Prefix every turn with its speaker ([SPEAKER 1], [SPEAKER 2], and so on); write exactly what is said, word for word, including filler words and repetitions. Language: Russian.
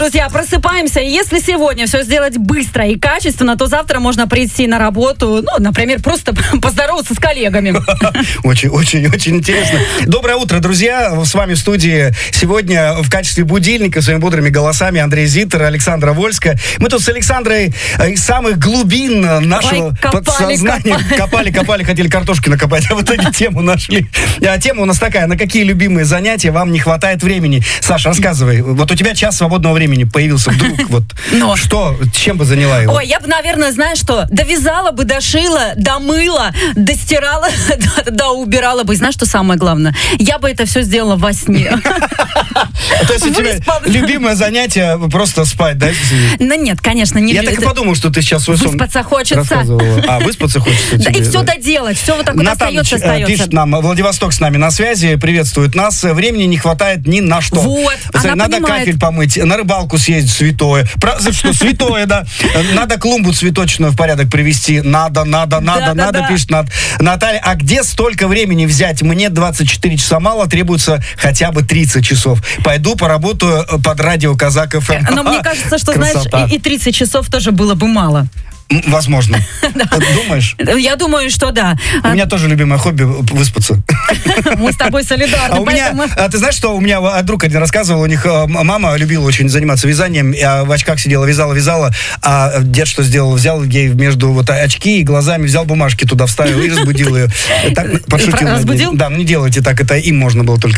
[SPEAKER 1] друзья, просыпаемся. И если сегодня все сделать быстро и качественно, то завтра можно прийти на работу, ну, например, просто поздороваться с коллегами.
[SPEAKER 2] Очень, очень, очень интересно. Доброе утро, друзья. С вами в студии сегодня в качестве будильника своими бодрыми голосами Андрей Зиттер, Александра Вольская. Мы тут с Александрой из самых глубин нашего
[SPEAKER 1] Ой, копали,
[SPEAKER 2] подсознания
[SPEAKER 1] копали.
[SPEAKER 2] копали, копали, хотели картошки накопать, а в итоге тему нашли. А тема у нас такая: на какие любимые занятия вам не хватает времени? Саша, рассказывай. Вот у тебя час свободного времени появился вдруг. Вот.
[SPEAKER 1] Но.
[SPEAKER 2] Что? Чем бы заняла его?
[SPEAKER 1] Ой, я бы, наверное, знаешь что, довязала бы, дошила, домыла, достирала, да, убирала бы. И знаешь, что самое главное? Я бы это все сделала во сне.
[SPEAKER 2] То есть у тебя любимое занятие просто спать, да?
[SPEAKER 1] Ну нет, конечно, не
[SPEAKER 2] Я так и подумал, что ты сейчас свой сон
[SPEAKER 1] выспаться хочется.
[SPEAKER 2] рассказывала. А, выспаться хочется
[SPEAKER 1] Да,
[SPEAKER 2] тебе,
[SPEAKER 1] и все
[SPEAKER 2] да.
[SPEAKER 1] доделать, все вот так вот
[SPEAKER 2] Натаныч,
[SPEAKER 1] остается,
[SPEAKER 2] э,
[SPEAKER 1] остается.
[SPEAKER 2] пишет нам: Владивосток с нами на связи, приветствует нас. Времени не хватает ни на что.
[SPEAKER 1] Вот,
[SPEAKER 2] Посмотри,
[SPEAKER 1] она
[SPEAKER 2] надо
[SPEAKER 1] понимает.
[SPEAKER 2] кафель помыть, на рыбалку съездить, святое. Про, что, святое, да. Надо клумбу цветочную в порядок привести. Надо, надо, надо,
[SPEAKER 1] Да, да,
[SPEAKER 2] надо,
[SPEAKER 1] да.
[SPEAKER 2] пишет Нат. Наталья, а где столько времени взять? Мне двадцать четыре часа мало, требуется хотя бы тридцать часов. Пойду поработаю под радио Казак эф эм.
[SPEAKER 1] Но мне кажется, что,
[SPEAKER 2] Красота.
[SPEAKER 1] знаешь, и, и тридцать часов тоже было бы мало.
[SPEAKER 2] М, Возможно. Думаешь?
[SPEAKER 1] Я думаю, что да.
[SPEAKER 2] У меня тоже любимое хобби — выспаться.
[SPEAKER 1] Мы с тобой солидарны,
[SPEAKER 2] А у меня,
[SPEAKER 1] поэтому...
[SPEAKER 2] а ты знаешь, что у меня а, друг один рассказывал, у них а, мама любила очень заниматься вязанием, а, в очках сидела, вязала, вязала, а дед что сделал? Взял ей между вот очки и глазами, взял бумажки туда, вставил и разбудил ее. Так, подшутил над ней.
[SPEAKER 1] Разбудил?
[SPEAKER 2] Да, не делайте так, это им можно было только